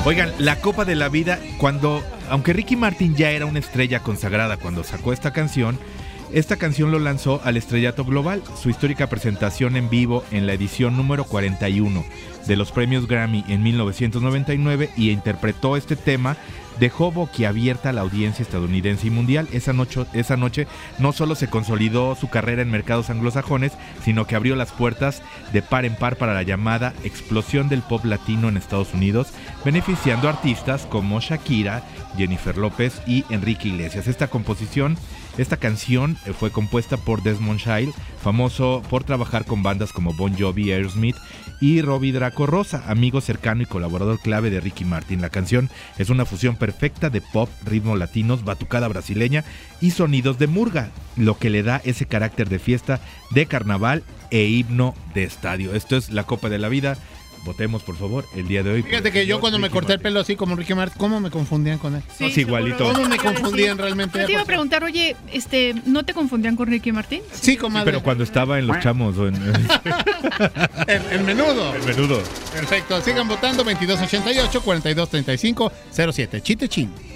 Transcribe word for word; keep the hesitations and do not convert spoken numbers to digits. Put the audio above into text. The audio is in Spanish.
Oigan, la Copa de la Vida, cuando, aunque Ricky Martin ya era una estrella consagrada cuando sacó esta canción, esta canción lo lanzó al estrellato global. Su histórica presentación en vivo en la edición número cuarenta y uno de los premios Grammy en mil novecientos noventa y nueve, y interpretó este tema, dejó boquiabierta a la audiencia estadounidense y mundial. Esa noche, esa noche no solo se consolidó su carrera en mercados anglosajones, sino que abrió las puertas de par en par para la llamada explosión del pop latino en Estados Unidos, beneficiando a artistas como Shakira, Jennifer López y Enrique Iglesias. Esta composición, esta canción fue compuesta por Desmond Child, famoso por trabajar con bandas como Bon Jovi, Aerosmith y Robbie Draco Rosa, amigo cercano y colaborador clave de Ricky Martin. La canción es una fusión perfecta de pop, ritmos latinos, batucada brasileña y sonidos de murga, lo que le da ese carácter de fiesta, de carnaval e himno de estadio. Esto es la Copa de la Vida. Votemos, por favor, el día de hoy. Fíjate que yo cuando Ricky me corté Martin. el pelo así como Ricky Martin, ¿cómo me confundían con él? Sí, sí, igualito. ¿Cómo me confundían realmente? Yo te iba a preguntar, oye, este, ¿no te confundían con Ricky Martin? Sí, comadre. Sí, pero cuando estaba en Los Chamos o en... el, el menudo. El menudo. Perfecto, sigan votando. Veintidós ochenta y ocho, cuarenta y dos treinta y cinco, cero siete. Chite chin.